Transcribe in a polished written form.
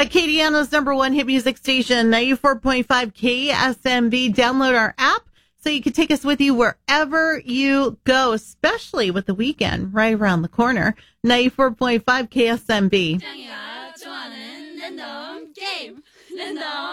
Acadiana's #1 hit music station, 94.5 KSMB. Download our app so you can take us with you wherever you go, especially with the weekend right around the corner. 94.5 KSMB.